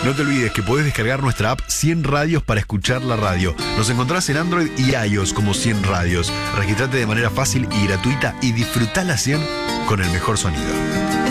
No te olvides que podés descargar nuestra app 100 Radios para escuchar la radio. Nos encontrás en Android y iOS como 100 Radios. Registrate de manera fácil y gratuita y disfrutá la 100 con el mejor sonido.